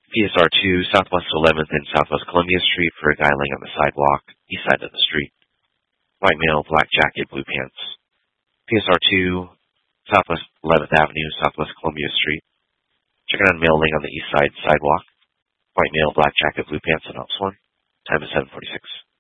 PSR 2, Southwest 11th and Southwest Columbia Street for a guy laying on the sidewalk, east side of the street. White male, black jacket, blue pants. PSR 2, Southwest 11th Avenue, Southwest Columbia Street. Checking on male laying on the east side sidewalk. White male, black jacket, blue pants, and ops one. Time is 7:46.